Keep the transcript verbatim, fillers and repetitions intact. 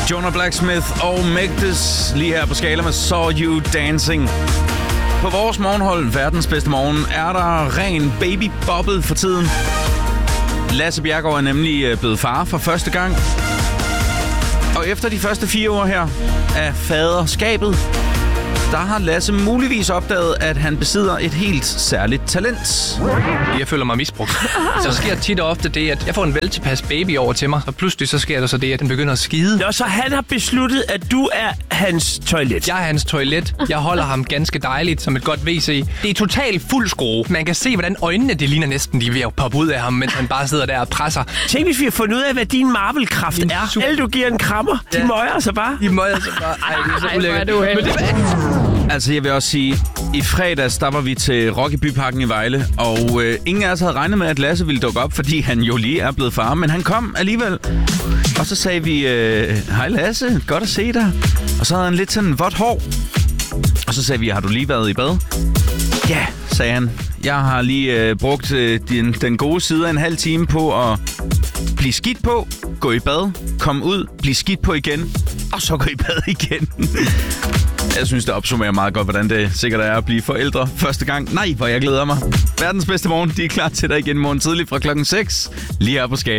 Jonah Blacksmith og Megdes lige her på skala med Saw You Dancing. På vores morgenhold, verdens bedste morgen, er der ren baby bubble for tiden. Lasse Bjerregaard er nemlig blevet far for første gang. Og efter de første fire år her af faderskabet, der har Lasse muligvis opdaget, at han besidder et helt særligt talent. Jeg føler mig misbrugt. Så sker tit og ofte det, at jeg får en veltilpas baby over til mig, og pludselig så sker der så det, at den begynder at skide. Nå, så han har besluttet, at du er hans toilet. Jeg er hans toilet. Jeg holder ham ganske dejligt som et godt W C. Det er totalt fuld skrue. Man kan se, hvordan øjnene, det ligner næsten, de er ved at poppe ud af ham, mens han bare sidder der og presser. Tænk, hvis vi har fundet ud af, hvad din Marvel-kraft Din er. super- Alle, du giver en krammer. De Ja. møjer sig bare. De møjer sig bare. Ej, det er så Ej, hvor er ulækkert. du heldig. Altså, jeg vil også sige, i fredags, der var vi til Rock i Byparken i Vejle, og øh, ingen af os havde regnet med, at Lasse ville dukke op, fordi han jo lige er blevet far, men han kom alligevel. Og så sagde vi, øh, hej Lasse, godt at se dig. Og så havde han lidt sådan vådt hår. Og så sagde vi, har du lige været i bad? Ja, sagde han. Jeg har lige øh, brugt øh, den, den gode side af en halv time på at blive skidt på, gå i bad, komme ud, blive skidt på igen, og så gå i bad igen. Jeg synes, det opsummerer meget godt, hvordan det sikkert er at blive forældre første gang. Nej, hvor jeg glæder mig. Verdens bedste morgen, de er klar til dig igen morgen tidlig fra klokken seks. Lige her på Skala.